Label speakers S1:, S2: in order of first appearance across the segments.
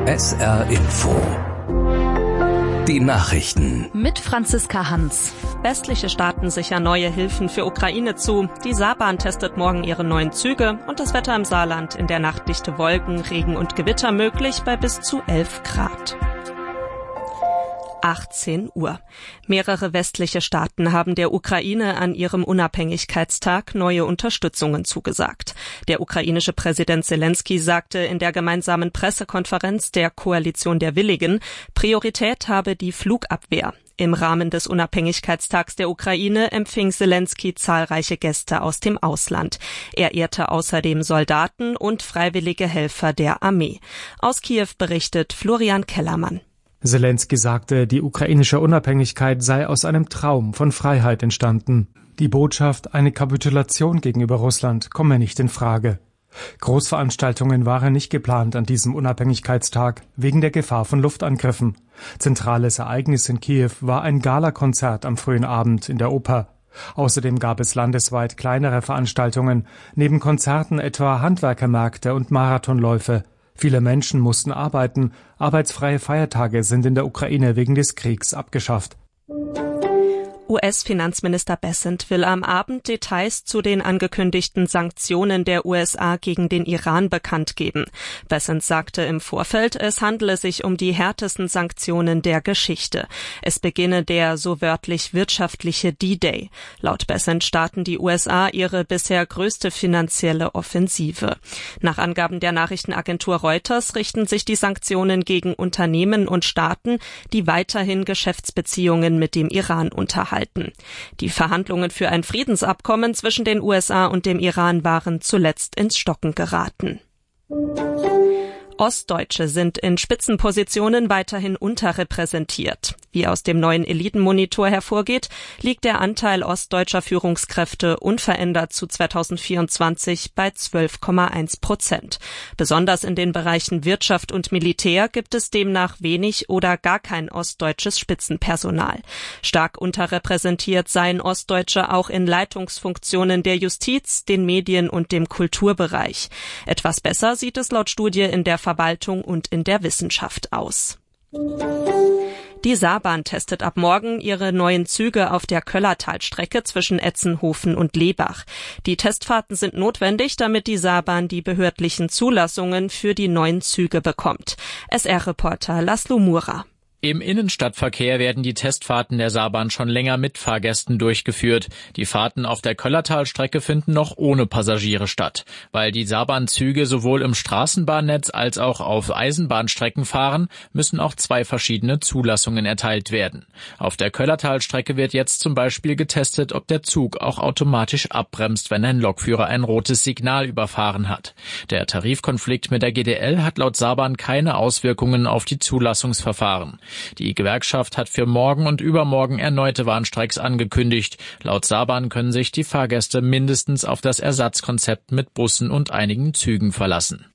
S1: SR Info. Die Nachrichten.
S2: Mit Franziska Hans. Westliche Staaten sichern neue Hilfen für Ukraine zu. Die Saarbahn testet morgen ihre neuen Züge und das Wetter im Saarland. In der Nacht dichte Wolken, Regen und Gewitter möglich bei bis zu 11 Grad. 18 Uhr. Mehrere westliche Staaten haben der Ukraine an ihrem Unabhängigkeitstag neue Unterstützungen zugesagt. Der ukrainische Präsident Selenskyj sagte in der gemeinsamen Pressekonferenz der Koalition der Willigen, Priorität habe die Flugabwehr. Im Rahmen des Unabhängigkeitstags der Ukraine empfing Selenskyj zahlreiche Gäste aus dem Ausland. Er ehrte außerdem Soldaten und freiwillige Helfer der Armee. Aus Kiew berichtet Florian Kellermann.
S3: Selenskyj sagte, die ukrainische Unabhängigkeit sei aus einem Traum von Freiheit entstanden. Die Botschaft, eine Kapitulation gegenüber Russland, komme nicht in Frage. Großveranstaltungen waren nicht geplant an diesem Unabhängigkeitstag, wegen der Gefahr von Luftangriffen. Zentrales Ereignis in Kiew war ein Galakonzert am frühen Abend in der Oper. Außerdem gab es landesweit kleinere Veranstaltungen, neben Konzerten etwa Handwerkermärkte und Marathonläufe. Viele Menschen mussten arbeiten, arbeitsfreie Feiertage sind in der Ukraine wegen des Kriegs abgeschafft.
S2: US-Finanzminister Bessent will am Abend Details zu den angekündigten Sanktionen der USA gegen den Iran bekannt geben. Bessent sagte im Vorfeld, es handele sich um die härtesten Sanktionen der Geschichte. Es beginne der so wörtlich wirtschaftliche D-Day. Laut Bessent starten die USA ihre bisher größte finanzielle Offensive. Nach Angaben der Nachrichtenagentur Reuters richten sich die Sanktionen gegen Unternehmen und Staaten, die weiterhin Geschäftsbeziehungen mit dem Iran unterhalten. Die Verhandlungen für ein Friedensabkommen zwischen den USA und dem Iran waren zuletzt ins Stocken geraten. Ostdeutsche sind in Spitzenpositionen weiterhin unterrepräsentiert. Wie aus dem neuen Elitenmonitor hervorgeht, liegt der Anteil ostdeutscher Führungskräfte unverändert zu 2024 bei 12,1%. Besonders in den Bereichen Wirtschaft und Militär gibt es demnach wenig oder gar kein ostdeutsches Spitzenpersonal. Stark unterrepräsentiert seien Ostdeutsche auch in Leitungsfunktionen der Justiz, den Medien und dem Kulturbereich. Etwas besser sieht es laut Studie in der Verwaltung und in der Wissenschaft aus. Die Saarbahn testet ab morgen ihre neuen Züge auf der Köllertalstrecke zwischen Etzenhofen und Lebach. Die Testfahrten sind notwendig, damit die Saarbahn die behördlichen Zulassungen für die neuen Züge bekommt. SR-Reporter Laszlo Mura.
S4: Im Innenstadtverkehr werden die Testfahrten der Saarbahn schon länger mit Fahrgästen durchgeführt. Die Fahrten auf der Köllertalstrecke finden noch ohne Passagiere statt. Weil die Saarbahn-Züge sowohl im Straßenbahnnetz als auch auf Eisenbahnstrecken fahren, müssen auch 2 verschiedene Zulassungen erteilt werden. Auf der Köllertalstrecke wird jetzt zum Beispiel getestet, ob der Zug auch automatisch abbremst, wenn ein Lokführer ein rotes Signal überfahren hat. Der Tarifkonflikt mit der GDL hat laut Saarbahn keine Auswirkungen auf die Zulassungsverfahren. Die Gewerkschaft hat für morgen und übermorgen erneute Warnstreiks angekündigt. Laut Saarbahn können sich die Fahrgäste mindestens auf das Ersatzkonzept mit Bussen und einigen Zügen verlassen.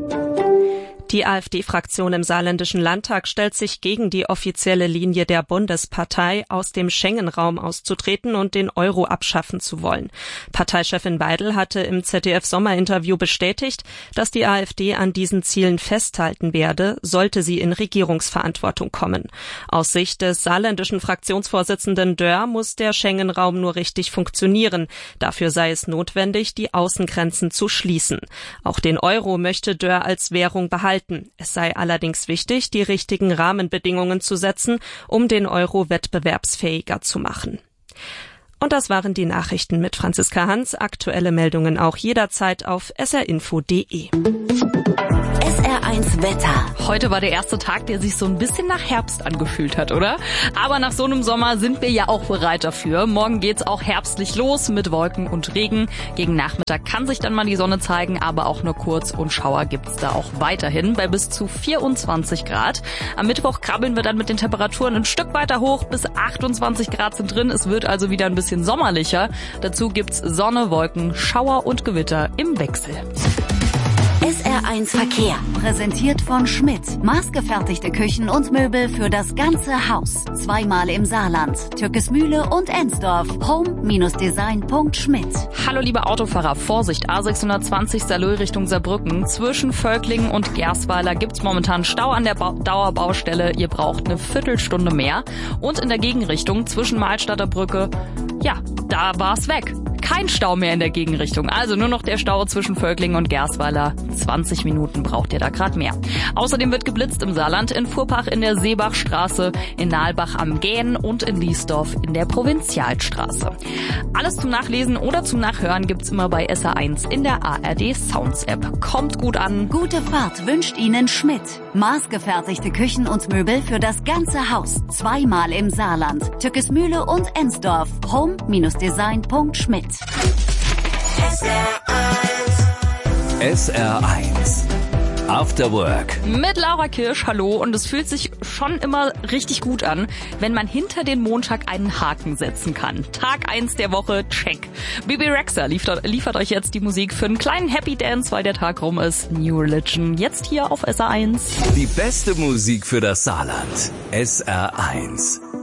S2: Die AfD-Fraktion im Saarländischen Landtag stellt sich gegen die offizielle Linie der Bundespartei, aus dem Schengen-Raum auszutreten und den Euro abschaffen zu wollen. Parteichefin Weidel hatte im ZDF-Sommerinterview bestätigt, dass die AfD an diesen Zielen festhalten werde, sollte sie in Regierungsverantwortung kommen. Aus Sicht des saarländischen Fraktionsvorsitzenden Dörr muss der Schengen-Raum nur richtig funktionieren. Dafür sei es notwendig, die Außengrenzen zu schließen. Auch den Euro möchte Dörr als Währung behalten. Es sei allerdings wichtig, die richtigen Rahmenbedingungen zu setzen, um den Euro wettbewerbsfähiger zu machen. Und das waren die Nachrichten mit Franziska Hans. Aktuelle Meldungen auch jederzeit auf srinfo.de.
S5: SR1 Wetter.
S6: Heute war der erste Tag, der sich so ein bisschen nach Herbst angefühlt hat, oder? Aber nach so einem Sommer sind wir ja auch bereit dafür. Morgen geht's auch herbstlich los mit Wolken und Regen. Gegen Nachmittag kann sich dann mal die Sonne zeigen, aber auch nur kurz und Schauer gibt's da auch weiterhin bei bis zu 24 Grad. Am Mittwoch krabbeln wir dann mit den Temperaturen ein Stück weiter hoch, bis 28 Grad sind drin. Es wird also wieder ein bisschen sommerlicher. Dazu gibt's Sonne, Wolken, Schauer und Gewitter im Wechsel.
S5: SR1 Verkehr, präsentiert von Schmidt. Maßgefertigte Küchen und Möbel für das ganze Haus. Zweimal im Saarland, Türkesmühle und Ensdorf. Home-design.schmidt.
S6: Hallo liebe Autofahrer, Vorsicht, A620 Saarlouis Richtung Saarbrücken. Zwischen Völklingen und Gersweiler gibt's momentan Stau an der Dauerbaustelle. Ihr braucht eine Viertelstunde mehr. Und in der Gegenrichtung zwischen Mahlstadter Brücke, ja, da war's weg. Kein Stau mehr in der Gegenrichtung, also nur noch der Stau zwischen Völklingen und Gersweiler. 20 Minuten braucht ihr da gerade mehr. Außerdem wird geblitzt im Saarland, in Furpach in der Seebachstraße, in Nahlbach am Gähn und in Liesdorf in der Provinzialstraße. Alles zum Nachlesen oder zum Nachhören gibt's immer bei SR1 in der ARD Sounds App. Kommt gut an.
S5: Gute Fahrt wünscht Ihnen Schmidt. Maßgefertigte Küchen und Möbel für das ganze Haus. Zweimal im Saarland, Türkesmühle und Ensdorf. Home-design.schmidt.
S1: SR1 After Work
S6: Mit Laura Kirsch, hallo, und es fühlt sich schon immer richtig gut an, wenn man hinter den Montag einen Haken setzen kann. Tag 1 der Woche, check. Bebe Rexha liefert euch jetzt die Musik für einen kleinen Happy Dance, weil der Tag rum ist. New Religion, jetzt hier auf SR1.
S1: Die beste Musik für das Saarland. SR1